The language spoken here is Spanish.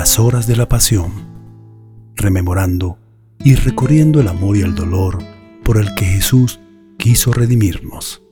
las horas de la pasión, rememorando y recorriendo el amor y el dolor por el que Jesús quiso redimirnos.